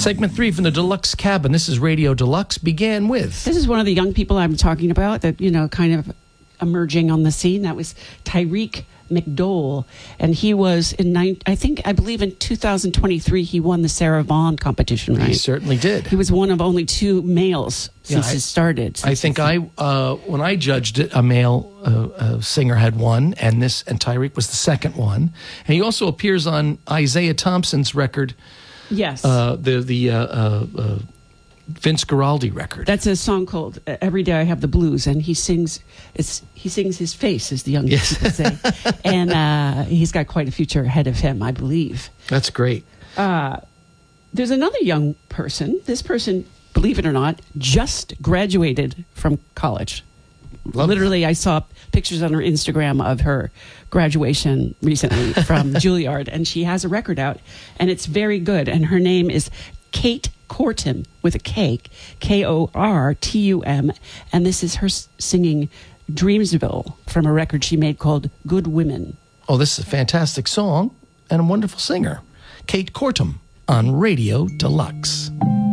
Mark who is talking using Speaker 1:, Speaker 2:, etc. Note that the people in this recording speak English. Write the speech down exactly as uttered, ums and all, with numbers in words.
Speaker 1: Segment three from the Deluxe Cabin. This is Radio Deluxe. Began with.
Speaker 2: This is one of the young people I'm talking about that, you know, kind of emerging on the scene. That was Tyreek McDowell. And he was in, nine, I think, I believe in two thousand twenty-three, he won the Sarah Vaughan competition, right?
Speaker 1: He certainly did.
Speaker 2: He was one of only two males since
Speaker 1: Yeah, I-
Speaker 2: it started.
Speaker 1: I think I, uh, when I judged it, a male uh, uh, singer had won, and this, and Tyreek was the second one. And he also appears on Isaiah Thompson's record,
Speaker 2: Yes.
Speaker 1: uh, the the uh, uh, uh, Vince Guaraldi record.
Speaker 2: That's a song called uh, "Every Day I Have the Blues," and he sings. It's he sings his face, as the young
Speaker 1: Yes.
Speaker 2: people say, and uh, he's got quite a future ahead of him, I believe.
Speaker 1: That's great.
Speaker 2: Uh, there's another young person. This person, believe it or not, just graduated from college.
Speaker 1: Love
Speaker 2: Literally, I saw pictures on her Instagram of her graduation recently from Juilliard, and she has a record out, and it's very good. And her name is Kate Kortum, with a K, K O R T U M, and this is her s- singing Dreamsville from a record she made called Good Women.
Speaker 1: Oh, this is a fantastic song and a wonderful singer. Kate Kortum on Radio Deluxe.